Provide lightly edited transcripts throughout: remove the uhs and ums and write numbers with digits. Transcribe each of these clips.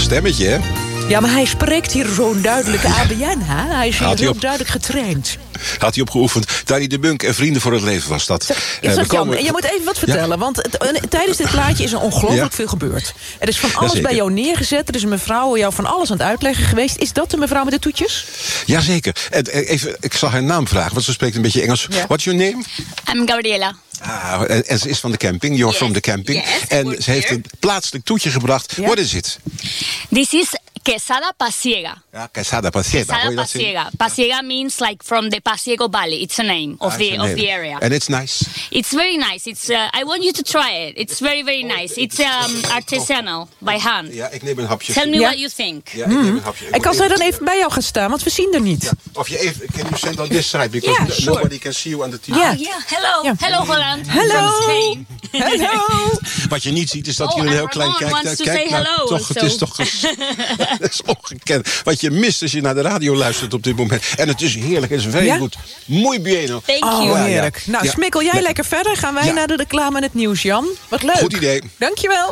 stemmetje, hè? Ja, maar hij spreekt hier zo'n duidelijke ABN, hè? Hij is hier heel duidelijk getraind. Had hij opgeoefend. Danny de Munk en Vrienden voor het Leven was dat. Jan, je moet even wat vertellen. Want tijdens dit plaatje is er ongelooflijk veel gebeurd. Er is van alles bij jou neergezet. Er is een mevrouw jou van alles aan het uitleggen geweest. Is dat de mevrouw met de toetjes? Jazeker. Even, ik zal haar naam vragen, want ze spreekt een beetje Engels. Ja. What's your name? I'm Gabriela. En ze is van de camping. You're from the camping. Yes, en ze heeft een plaatselijk toetje gebracht. Ja. What is it? This is quesada pasiega. Ja, quesada pasiega. Quesada pasiega. Pasiega means like from the Pasiego Valley. It's a name of the area. And it's nice? It's very nice. It's I want you to try it. It's very, very nice. It's artisanal, by hand. Ja, ik neem een hapje. Tell me what you think. Ja, ik neem een hapje. En kan zij dan even bij jou gaan staan? Want we zien er niet. Ja. Of je even, can you stand on this side? Because nobody can see you on the TV. Ja. Hello. Ja. Hello, Holland. Hallo. Hallo. Wat je niet ziet is dat hier een heel klein kijk naar. Toch, het is toch dat is ongekend. Wat je mist als je naar de radio luistert op dit moment. En het is heerlijk, het is very good. Muy bien. Thank you. Oh, heerlijk. Nou, smikkel jij lekker verder. Gaan wij naar de reclame en het nieuws, Jan. Wat leuk. Goed idee. Dankjewel.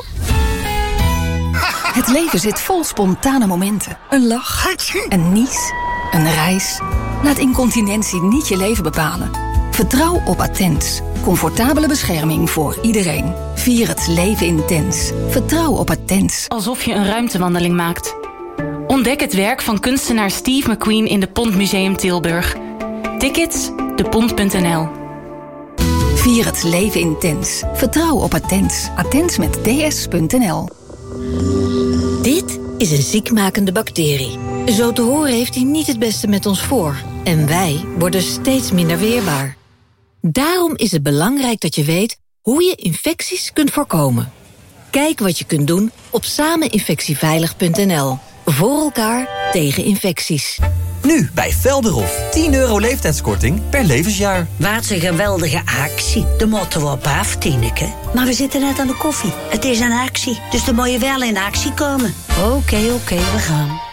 Het leven zit vol spontane momenten. Een lach, een nies, een reis. Laat incontinentie niet je leven bepalen. Vertrouw op Attens. Comfortabele bescherming voor iedereen. Vier het leven intens. Vertrouw op Attens. Alsof je een ruimtewandeling maakt. Ontdek het werk van kunstenaar Steve McQueen in de Pont Museum Tilburg. Tickets, depont.nl. Vier het leven intens. Vertrouw op Attens. Attens met ds.nl. Dit is een ziekmakende bacterie. Zo te horen heeft hij niet het beste met ons voor. En wij worden steeds minder weerbaar. Daarom is het belangrijk dat je weet hoe je infecties kunt voorkomen. Kijk wat je kunt doen op sameninfectieveilig.nl. Voor elkaar tegen infecties. Nu bij Velderhof. €10 leeftijdskorting per levensjaar. Wat een geweldige actie. De moeten we op af, Tineke. Maar we zitten net aan de koffie. Het is een actie, dus dan moet je wel in actie komen. Oké, we gaan.